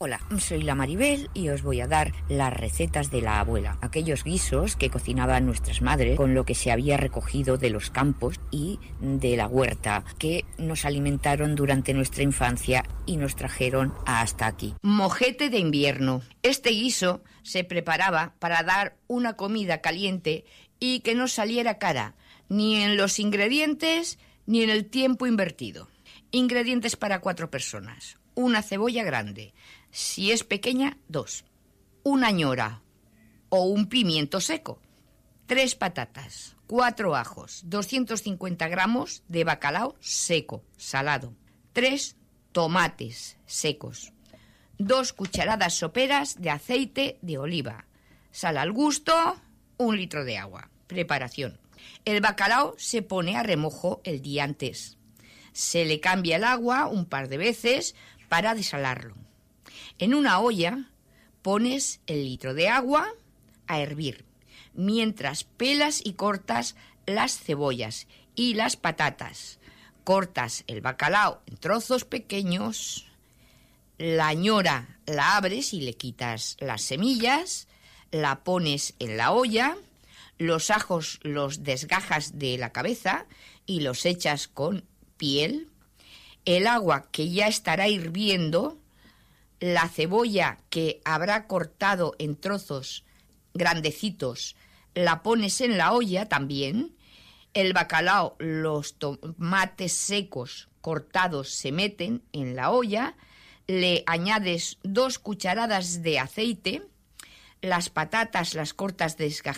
Hola, soy la Maribel y os voy a dar las recetas de la abuela, aquellos guisos que cocinaban nuestras madres con lo que se había recogido de los campos y de la huerta, que nos alimentaron durante nuestra infancia y nos trajeron hasta aquí. Mojete de invierno. Este guiso se preparaba para dar una comida caliente y que no saliera cara, ni en los ingredientes ni en el tiempo invertido. Ingredientes para 4 personas. Una cebolla grande. Si es pequeña, 2. Una ñora o un pimiento seco. 3 patatas. 4 ajos. 250 gramos de bacalao seco, salado. 3 tomates secos. 2 cucharadas soperas de aceite de oliva. Sal al gusto. 1 litro de agua. Preparación. El bacalao se pone a remojo el día antes. Se le cambia el agua un par de veces para desalarlo. En una olla pones el litro de agua a hervir, mientras pelas y cortas las cebollas y las patatas. Cortas el bacalao en trozos pequeños, la ñora la abres y le quitas las semillas, la pones en la olla, los ajos los desgajas de la cabeza y los echas con piel, el agua que ya estará hirviendo, la cebolla que habrá cortado en trozos grandecitos, la pones en la olla también, el bacalao, los tomates secos cortados se meten en la olla, le añades 2 cucharadas de aceite, las patatas las cortas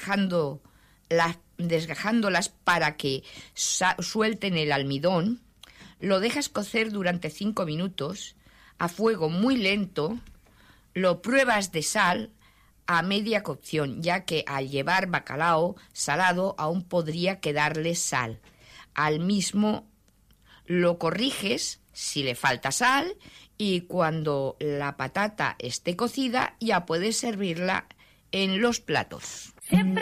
desgajándolas para que suelten el almidón, lo dejas cocer durante 5 minutos a fuego muy lento, lo pruebas de sal a media cocción, ya que al llevar bacalao salado aún podría quedarle sal. Al mismo lo corriges si le falta sal y cuando la patata esté cocida ya puedes servirla en los platos. Siempre